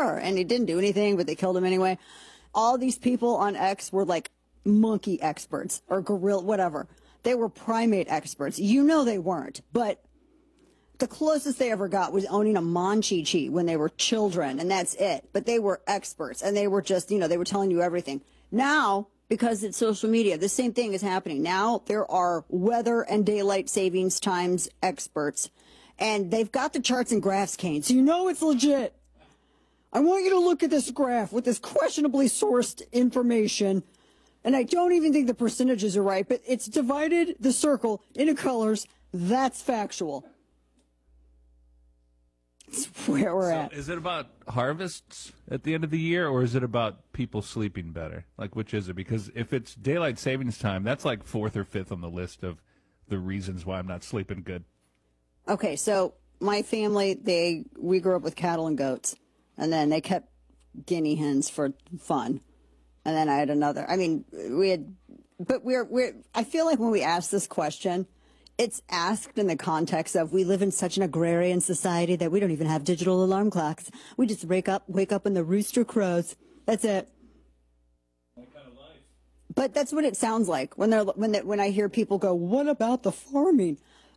sure. And he didn't do anything, but they killed him anyway. All these people on X were like monkey experts or gorilla, whatever. They were primate experts. You know they weren't, but the closest they ever got was owning a Monchichi when they were children, and that's it. But they were experts, and they were just, they were telling you everything. Now, because it's social media, the same thing is happening. Now there are weather and daylight savings times experts, and they've got the charts and graphs, Kane, so you know it's legit. I want you to look at this graph with this questionably sourced information. And I don't even think the percentages are right, but it's divided the circle into colors. That's factual. It's where we're at. Is it about harvests at the end of the year, or is it about people sleeping better? Like, which is it? Because if it's daylight savings time, that's like 4th or 5th on the list of the reasons why I'm not sleeping good. Okay, so my family, we grew up with cattle and goats, and then they kept guinea hens for fun. And then I had another. I mean, I feel like when we ask this question, it's asked in the context of we live in such an agrarian society that we don't even have digital alarm clocks. We just wake up when the rooster crows. That's it. What kind of life? But that's what it sounds like when I hear people go, "What about the farming?"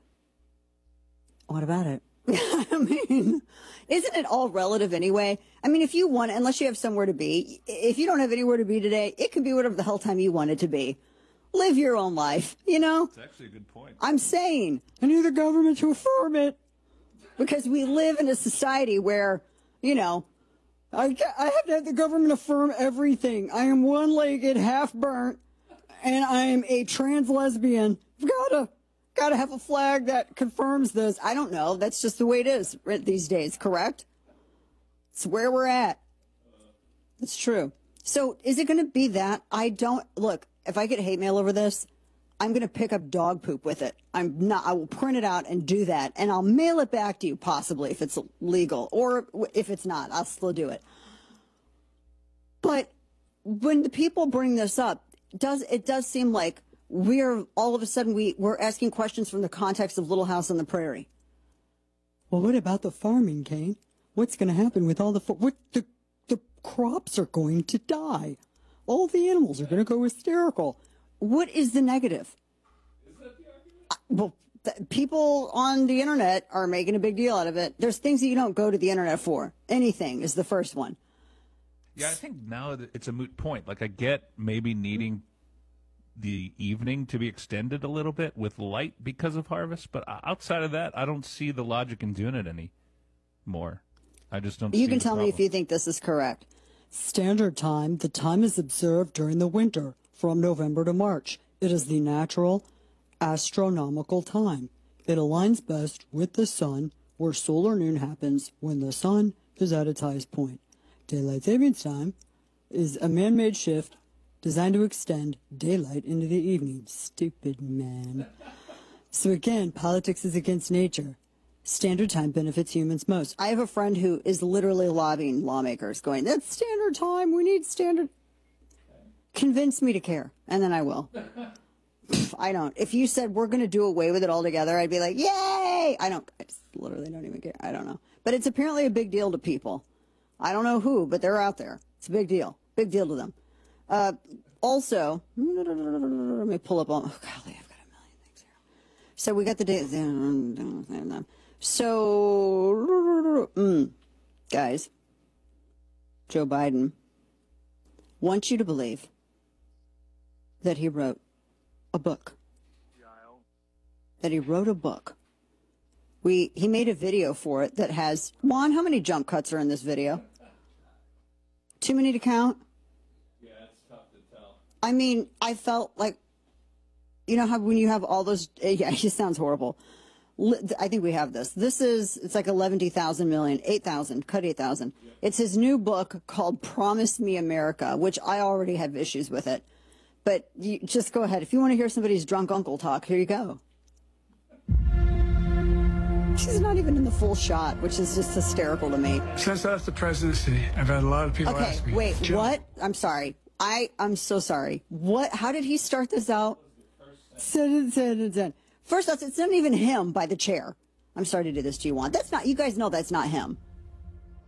What about it? I mean, isn't it all relative anyway? I mean, if you want, unless you have somewhere to be, if you don't have anywhere to be today, it can be whatever the hell time you want it to be. Live your own life, That's actually a good point. I'm saying, I need the government to affirm it. Because we live in a society where, I have to have the government affirm everything. I am one-legged, half-burnt, and I am a trans lesbian. Gotta have a flag that confirms this. I don't know. That's just the way it is these days, correct? It's where we're at. It's true. So is it going to be that? Look, if I get hate mail over this, I'm going to pick up dog poop with it. I will print it out and do that. And I'll mail it back to you, possibly, if it's legal. Or if it's not, I'll still do it. But when the people bring this up, it does seem like we're all of a sudden we're asking questions from the context of Little House on the Prairie. Well, what about the farming, Kane? What's going to happen with all the crops are going to die? All the animals are going to go hysterical. What is the negative? Is that the argument? Well, people on the internet are making a big deal out of it. There's things that you don't go to the internet for. Anything is the first one. Yeah, I think now it's a moot point. Like, I get maybe needing the evening to be extended a little bit with light because of harvest, but outside of that, I don't see the logic in doing it anymore. I just don't. You can tell me if you think this is correct. Standard time, the time is observed during the winter from November to March. It is the natural astronomical time. It aligns best with the sun, where solar noon happens when the sun is at its highest point. Daylight savings time is a man-made shift designed to extend daylight into the evening. Stupid man. So again, politics is against nature. Standard time benefits humans most. I have a friend who is literally lobbying lawmakers, going, "That's standard time. We need standard." Convince me to care, and then I will. I don't. If you said we're going to do away with it altogether, I'd be like, "Yay!" I just literally don't even care. I don't know. But it's apparently a big deal to people. I don't know who, but they're out there. It's a big deal. Big deal to them. Also, let me pull up on. Oh, golly, I've got a million things here. So we got the date. So, guys, Joe Biden wants you to believe that he wrote a book. That he wrote a book. He made a video for it that has, Juan, how many jump cuts are in this video? Too many to count? Yeah, it's tough to tell. I mean, I felt like, you know how when you have all those, yeah, it just sounds horrible. I think we have this. It's like 11,000 million, 8,000, cut 8,000. Yeah. It's his new book called Promise Me America, which I already have issues with it. But you just go ahead. If you want to hear somebody's drunk uncle talk, here you go. She's not even in the full shot, which is just hysterical to me. Since I left the presidency, I've had a lot of people ask me. Okay, wait, what? I'm sorry. I'm so sorry. What? How did he start this out? First off, it's not even him by the chair. I'm sorry to do this to you, Juan. That's not, you guys know that's not him.